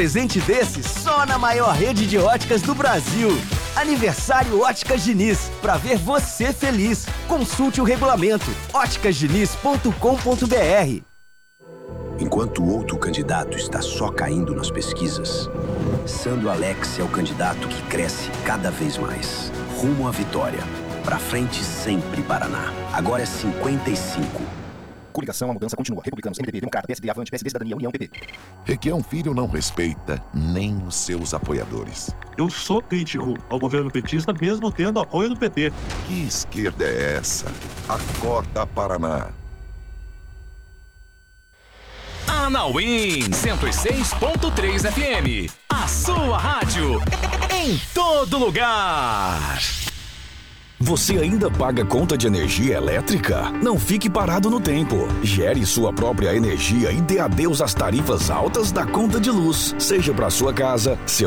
Presente desse só na maior rede de óticas do Brasil. Aniversário Óticas Diniz, pra ver você feliz. Consulte o regulamento óticasdiniz.com.br. Enquanto outro candidato está só caindo nas pesquisas, Sandro Alex é o candidato que cresce cada vez mais. Rumo à vitória. Pra frente sempre, Paraná. Agora é 55. Coligação, a mudança continua. Republicanos, MDB, Democrata, PSD, Avante, PSD, Cidadania, União, PP. Requião Filho não respeita nem os seus apoiadores. Eu sou crítico ao governo petista, mesmo tendo apoio do PT. Que esquerda é essa? Acorda, Paraná. Anauim 106.3 FM. A sua rádio em todo lugar. Você ainda paga conta de energia elétrica? Não fique parado no tempo. Gere sua própria energia e dê adeus às tarifas altas da conta de luz. Seja para sua casa, seu